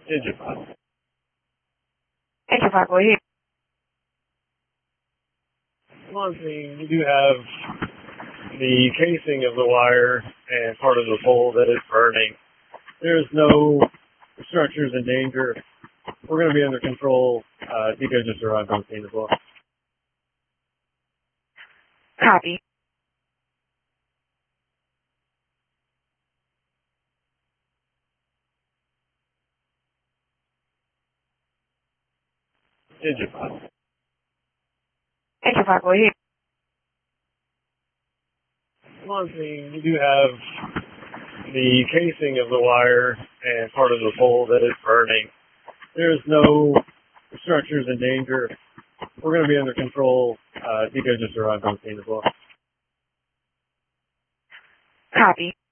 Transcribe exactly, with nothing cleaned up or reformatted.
Digify. Digify, go ahead. One thing, we do have the casing of the wire and part of the pole that is burning. There's no structures in danger. We're going to be under control. Uh, Tico just arrived on scene as well. Copy. Digify. Digify, go ahead. One thing, we do have the casing of the wire and part of the pole that is burning. There's no structures in danger. We're going to be under control. Uh, Tico just arrived on scene as well. Copy.